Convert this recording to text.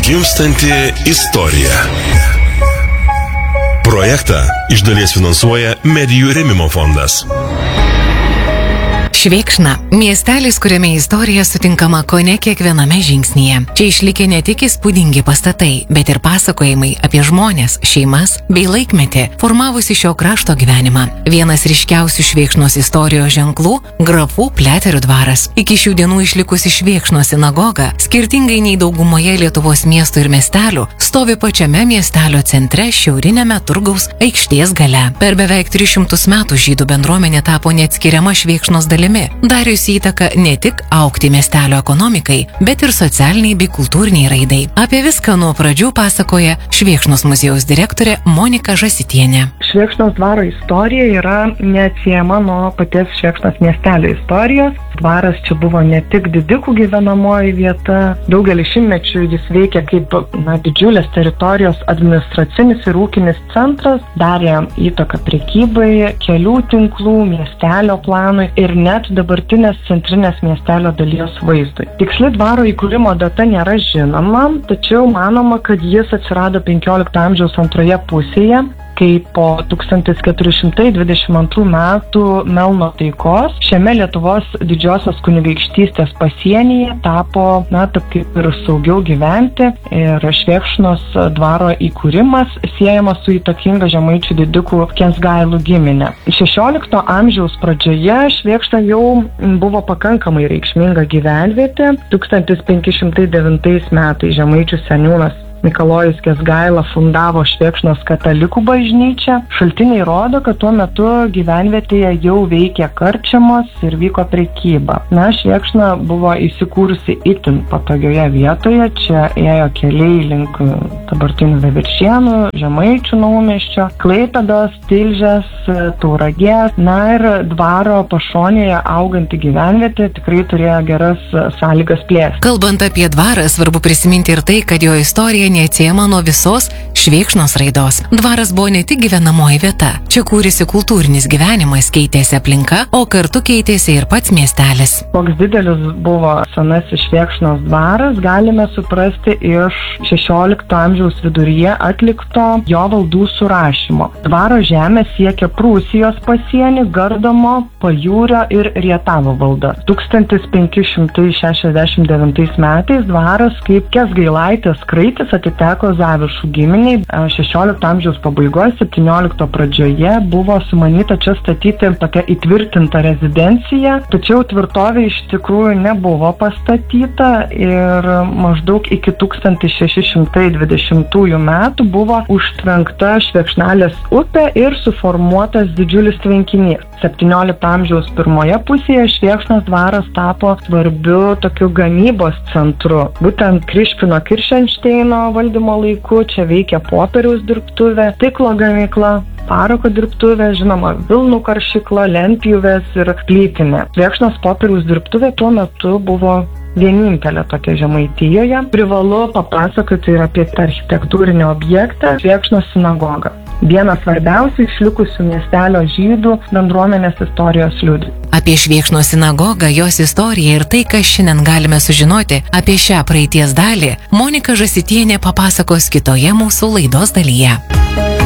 Gimstanti istorija. Projektą iš dalies finansuoja Medijų rėmimo fondas. Švėkšna – miestelis, kuriame istorija sutinkama kone kiekviename žingsnyje. Čia išlikę ne tik įspūdingi pastatai, bet ir pasakojimai apie žmones, šeimas bei laikmetį, formavusi šio krašto gyvenimą. Vienas ryškiausių Švėkšnos istorijos ženklų – grafų Pliaterių dvaras. Iki šių dienų išlikusi Švėkšnos sinagoga, skirtingai nei daugumoje Lietuvos miestų ir miestelių, stovi pačiame miestelio centre šiaurinėme turgaus aikštės gale. Per beveik 300 metų žydų bendruomenė tapo neatskiriama Švėkšnos dalimi, dariusi įtaką ne tik augti miestelio ekonomikai, bet ir socialiniai bei kultūriniai raidai. Apie viską nuo pradžių pasakoja Švėkšnos muziejaus direktorė Monika Žasitienė. Švėkšnos dvaro istorija yra neatsiejama nuo paties Švėkšnos miestelio istorijos. Dvaras čia buvo ne tik didikų gyvenamoji vieta, daugelį šimtmečių jis veikia kaip didžiulės teritorijos administracinis ir ūkinis centras, darė įtaką prekybai, kelių tinklų, miestelio planui ir net dabartinės centrinės miestelio dalies vaizdui. Tiksli dvaro įkūrimo data nėra žinoma, tačiau manoma, kad jis atsirado 15 amžiaus antroje pusėje, kai po 1422 metų Melno taikos šiame Lietuvos didžiosios kunigaikštystės pasienyje tapo, taip kaip ir saugiau gyventi, ir Švėkšnos dvaro įkūrimas siejamas su įtakinga žemaičių didikų Kensgailų giminė. 16 amžiaus pradžioje Švėkšna jau buvo pakankamai reikšminga gyvenvietė. 1509 metais žemaičių seniūnas Mikalojus Kensgaila fundavo Švėkšnos katalikų bažnyčią. Šaltiniai rodo, kad tuo metu gyvenvietėje jau veikė karčiamos ir vyko prekyba. Švėkšna buvo įsikūrusi itin patogioje vietoje. Čia ėjo keliai link dabartinių Veivirsčiėnų, Žemaičių naumiesčio, Klaipėdos, Tilžės, Tauragės. Ir dvaro pašonėje auganti gyvenvietė tikrai turėjo geras sąlygas plėsti. Kalbant apie dvarą, svarbu prisiminti ir tai, kad jo istorija neatsiejama nuo visos Švėkšnos raidos. Dvaras buvo ne tik gyvenamoji vieta. Čia kūrėsi kultūrinis gyvenimas, keitėsi aplinka, o kartu keitėsi ir pats miestelis. Koks didelis buvo senasis Švėkšnos dvaras, galime suprasti iš 16 amžiaus viduryje atlikto jo valdų surašymo. Dvaro žemė siekia Prūsijos pasienį, Gardamo, Pajūrio ir Rietavo valdas. 1569 metais dvaras kaip Kęsgailaitės kraitis atiteko Zavišų giminiai. 16 amžiaus pabaigoje, 17 pradžioje buvo sumanyta čia statyti tokią įtvirtintą rezidenciją, tačiau tvirtovė iš tikrųjų nebuvo pastatyta ir maždaug iki 1620 metų buvo užtvenkta Švėkšnelės upė ir suformuotas didžiulis tvenkinys. 17 amžiaus pirmoje pusėje Švėkšnos dvaras tapo svarbiu tokiu gamybos centru. Būtent Krišpino Kiršenšteino valdymo laiku čia veikia popieriaus dirbtuvė, stiklo gamykla, parako dirbtuvė, žinoma, vilnų karšykla, lentpjūvės ir plytinė. Švėkšnos popieriaus dirbtuvė tuo metu buvo vienintelė tokia Žemaitijoje. Privalu papasakoti ir apie architektūrinį objektą Švėkšnos sinagogą. Vienas svarbiausių išlikusių miestelio žydų bendruomenės istorijos liudijimų. Apie Švėkšnos sinagogą, jos istoriją ir tai, ką šiandien galime sužinoti apie šią praeities dalį, Monika Žasitienė papasakos kitoje mūsų laidos dalyje.